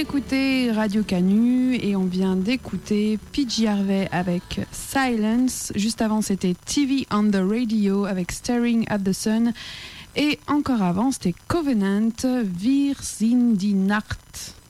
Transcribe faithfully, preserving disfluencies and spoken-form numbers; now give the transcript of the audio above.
écoutez Radio Canu et on vient d'écouter P J Harvey avec Silence. Juste avant, c'était T V on the Radio avec Staring at the Sun. Et encore avant, c'était Covenant, Wir sind die Nacht.